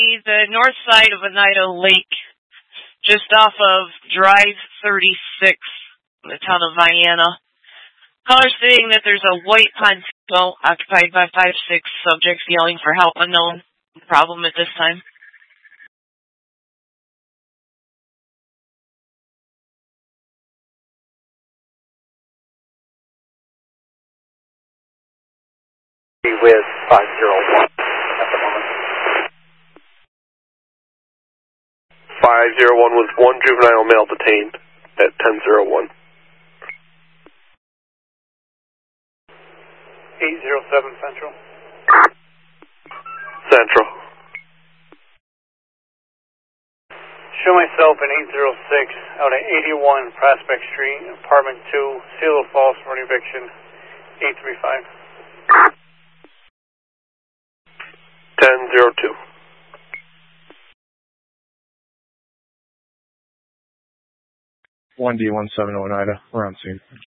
the north side of Oneida Lake, just off of Drive 36, in the town of Vienna. Caller stating that there's a white Pontico occupied by 5-6 subjects yelling for help. Unknown problem at this time. With 501 at the moment. 501 with one juvenile male detained at 1001. 807 Central. Central. Show myself in 806 out at 81 Prospect Street, apartment 2, Seal of Falls for an eviction, 835. 1002. 1D170 Oneida, we're on scene.